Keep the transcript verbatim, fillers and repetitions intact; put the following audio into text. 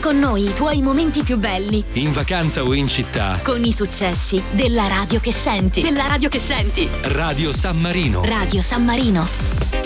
con noi i tuoi momenti più belli. In vacanza o in città. Con i successi della radio che senti. Della radio che senti. Radio San Marino. Radio San Marino.